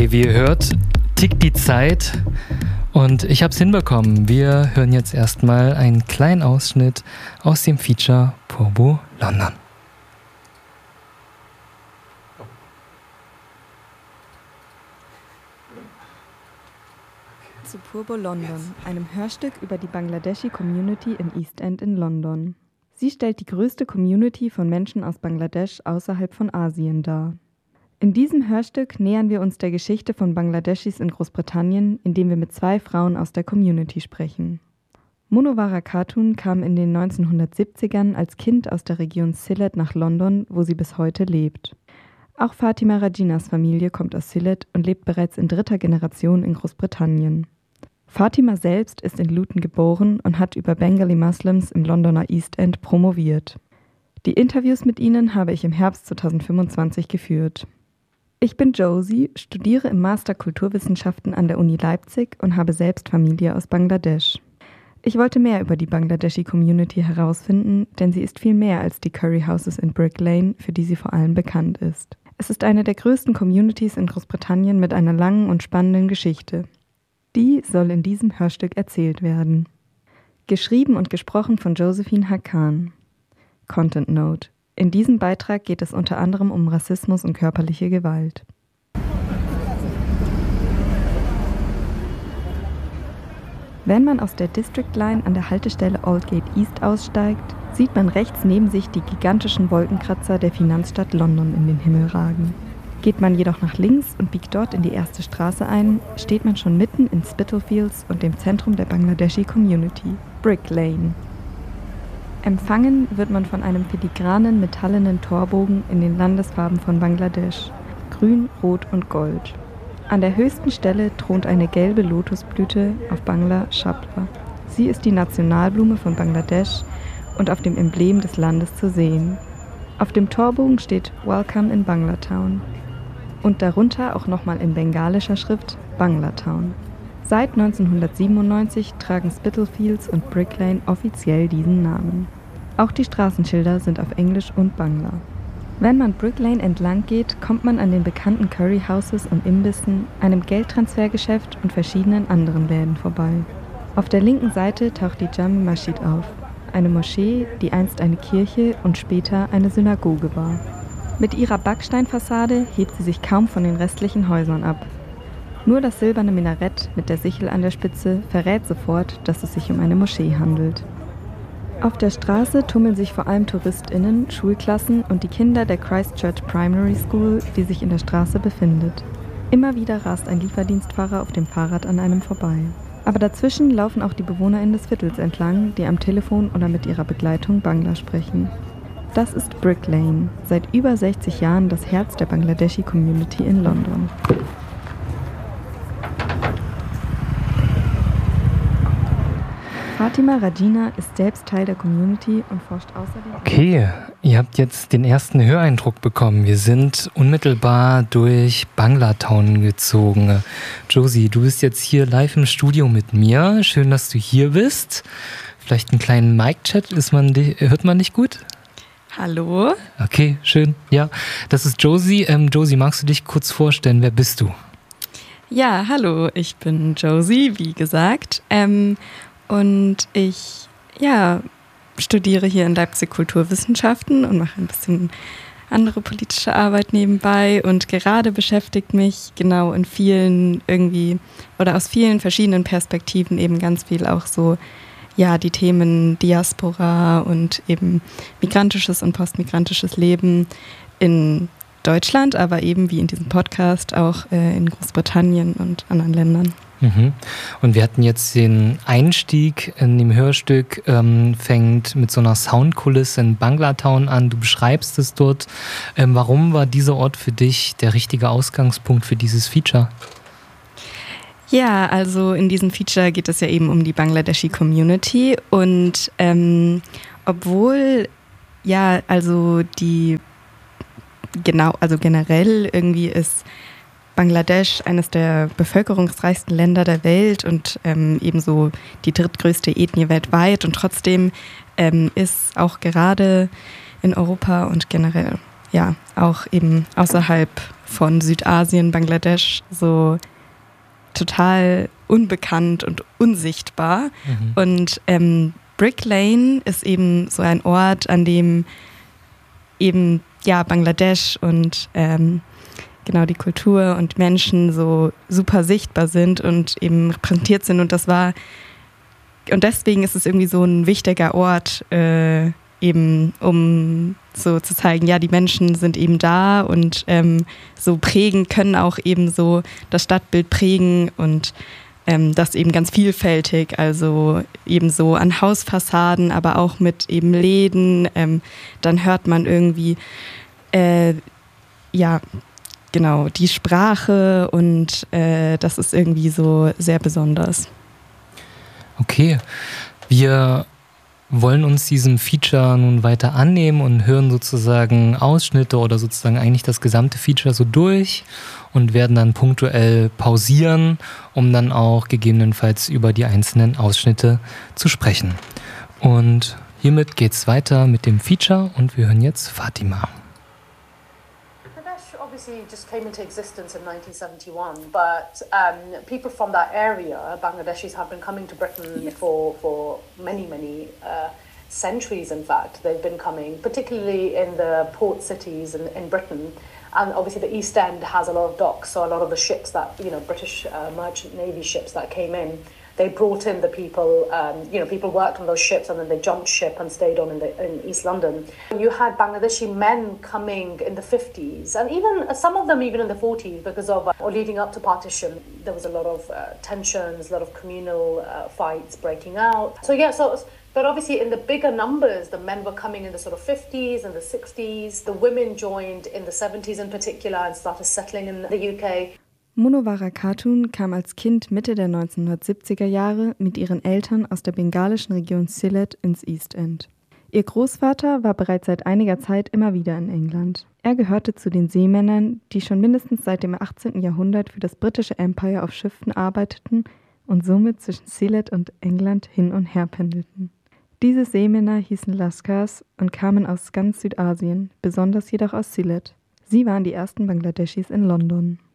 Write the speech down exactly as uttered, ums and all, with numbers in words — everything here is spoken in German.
Okay, wie ihr hört, tickt die Zeit und ich habe es hinbekommen. Wir hören jetzt erstmal einen kleinen Ausschnitt aus dem Feature Purbo London. Zu Purbo London, einem Hörstück über die Bangladeshi Community im East End in London. Sie stellt die größte Community von Menschen aus Bangladesch außerhalb von Asien dar. In diesem Hörstück nähern wir uns der Geschichte von Bangladeschis in Großbritannien, indem wir mit zwei Frauen aus der Community sprechen. Munawwara Khatun kam in den neunzehnhundertsiebzigern als Kind aus der Region Sylhet nach London, wo sie bis heute lebt. Auch Fatima Rajinas Familie kommt aus Sylhet und lebt bereits in dritter Generation in Großbritannien. Fatima selbst ist in Luton geboren und hat über Bengali Muslims im Londoner East End promoviert. Die Interviews mit ihnen habe ich im Herbst zweitausendfünfundzwanzig geführt. Ich bin Josie, studiere im Master Kulturwissenschaften an der Uni Leipzig und habe selbst Familie aus Bangladesch. Ich wollte mehr über die Bangladeshi Community herausfinden, denn sie ist viel mehr als die Curry Houses in Brick Lane, für die sie vor allem bekannt ist. Es ist eine der größten Communities in Großbritannien mit einer langen und spannenden Geschichte. Die soll in diesem Hörstück erzählt werden. Geschrieben und gesprochen von Josephine Hakan. Content Note: In diesem Beitrag geht es unter anderem um Rassismus und körperliche Gewalt. Wenn man aus der District Line an der Haltestelle Aldgate East aussteigt, sieht man rechts neben sich die gigantischen Wolkenkratzer der Finanzstadt London in den Himmel ragen. Geht man jedoch nach links und biegt dort in die erste Straße ein, steht man schon mitten in Spitalfields und dem Zentrum der Bangladeshi Community, Brick Lane. Empfangen wird man von einem filigranen, metallenen Torbogen in den Landesfarben von Bangladesch, grün, rot und gold. An der höchsten Stelle thront eine gelbe Lotusblüte, auf Bangla Shabla. Sie ist die Nationalblume von Bangladesch und auf dem Emblem des Landes zu sehen. Auf dem Torbogen steht Welcome in Banglatown und darunter auch nochmal in bengalischer Schrift Banglatown. Seit neunzehnhundertsiebenundneunzig tragen Spitalfields und Brick Lane offiziell diesen Namen. Auch die Straßenschilder sind auf Englisch und Bangla. Wenn man Brick Lane entlang geht, kommt man an den bekannten Curry Houses und Imbissen, einem Geldtransfergeschäft und verschiedenen anderen Läden vorbei. Auf der linken Seite taucht die Jami Masjid auf, eine Moschee, die einst eine Kirche und später eine Synagoge war. Mit ihrer Backsteinfassade hebt sie sich kaum von den restlichen Häusern ab. Nur das silberne Minarett mit der Sichel an der Spitze verrät sofort, dass es sich um eine Moschee handelt. Auf der Straße tummeln sich vor allem TouristInnen, Schulklassen und die Kinder der Christchurch Primary School, die sich in der Straße befindet. Immer wieder rast ein Lieferdienstfahrer auf dem Fahrrad an einem vorbei. Aber dazwischen laufen auch die BewohnerInnen des Viertels entlang, die am Telefon oder mit ihrer Begleitung Bangla sprechen. Das ist Brick Lane, seit über sechzig Jahren das Herz der Bangladeshi Community in London. Fatima Rajina ist selbst Teil der Community und forscht außerdem... Okay, ihr habt jetzt den ersten Höreindruck bekommen. Wir sind unmittelbar durch Banglatown gezogen. Josie, du bist jetzt hier live im Studio mit mir. Schön, dass du hier bist. Vielleicht einen kleinen Mic-Chat, ist man, hört man dich gut? Hallo. Okay, schön. Ja, das ist Josie. Ähm, Josie, magst du dich kurz vorstellen? Wer bist du? Ja, hallo, ich bin Josie, wie gesagt. Ähm, und ich ja, studiere hier in Leipzig Kulturwissenschaften und mache ein bisschen andere politische Arbeit nebenbei. Und gerade beschäftigt mich genau in vielen irgendwie oder aus vielen verschiedenen Perspektiven eben ganz viel auch so ja, die Themen Diaspora und eben migrantisches und postmigrantisches Leben in Deutschland, aber eben wie in diesem Podcast auch äh, in Großbritannien und anderen Ländern. Mhm. Und wir hatten jetzt den Einstieg in dem Hörstück, ähm, fängt mit so einer Soundkulisse in Banglatown an. Du beschreibst es dort. Ähm, warum war dieser Ort für dich der richtige Ausgangspunkt für dieses Feature? Ja, also in diesem Feature geht es ja eben um die Bangladeshi Community und ähm, obwohl ja, also die genau, also generell irgendwie ist Bangladesch eines der bevölkerungsreichsten Länder der Welt und ähm, ebenso die drittgrößte Ethnie weltweit und trotzdem ähm, ist auch gerade in Europa und generell ja auch eben außerhalb von Südasien, Bangladesch, so total unbekannt und unsichtbar. Mhm. Und ähm, Brick Lane ist eben so ein Ort, an dem eben ja Bangladesch und ähm, genau die Kultur und Menschen so super sichtbar sind und eben repräsentiert sind. Und das war und deswegen ist es irgendwie so ein wichtiger Ort, äh, eben um so zu zeigen, ja, die Menschen sind eben da und ähm, so prägen, können auch eben so das Stadtbild prägen und ähm, das eben ganz vielfältig, also eben so an Hausfassaden, aber auch mit eben Läden. Ähm, dann hört man irgendwie, äh, ja, genau, die Sprache und äh, das ist irgendwie so sehr besonders. Okay, wir wollen uns diesem Feature nun weiter annehmen und hören sozusagen Ausschnitte oder sozusagen eigentlich das gesamte Feature so durch und werden dann punktuell pausieren, um dann auch gegebenenfalls über die einzelnen Ausschnitte zu sprechen. Und hiermit geht's weiter mit dem Feature und wir hören jetzt Fatima. Obviously just came into existence in nineteen seventy-one, but um, people from that area, Bangladeshis, have been coming to Britain for, for many, many uh, centuries, in fact. They've been coming, particularly in the port cities in, in Britain. And obviously the East End has a lot of docks, so a lot of the ships that, you know, British uh, merchant navy ships that came in, they brought in the people, um, you know, people worked on those ships and then they jumped ship and stayed on in, the, in East London. You had Bangladeshi men coming in the fifties and even uh, some of them even in the forties because of, uh, or leading up to partition, there was a lot of uh, tensions, a lot of communal uh, fights breaking out. So yeah, so, but obviously in the bigger numbers, the men were coming in the sort of fifties and the sixties. The women joined in the seventies in particular and started settling in the U K. Munawwara Khatun kam als Kind Mitte der neunzehnhundertsiebziger Jahre mit ihren Eltern aus der bengalischen Region Sylhet ins East End. Ihr Großvater war bereits seit einiger Zeit immer wieder in England. Er gehörte zu den Seemännern, die schon mindestens seit dem achtzehnten Jahrhundert für das britische Empire auf Schiffen arbeiteten und somit zwischen Sylhet und England hin und her pendelten. Diese Seemänner hießen Laskars und kamen aus ganz Südasien, besonders jedoch aus Sylhet. Sie waren die ersten Bangladeschis in London.